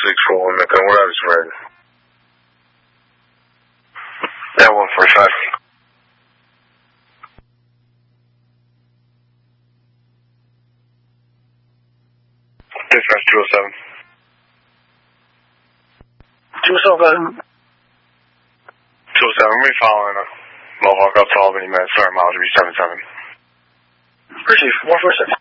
641 Macon, what is red? Yeah, 145. Dispatch 207. 207. 207, we following Mohawk up to Albany, man. Sorry, miles to be 77. Appreciate it. 146.